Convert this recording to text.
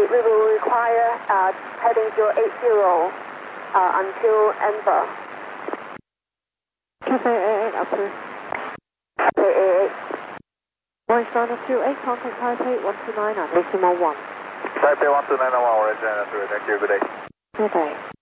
we will require heading 080 until Enver. Cafe A8 approved. Cafe A8. Voice runner 28, contact Taipei 129 on decimal 1. Taipei 129 on 1, Regina 3, thank you, good day. Good day.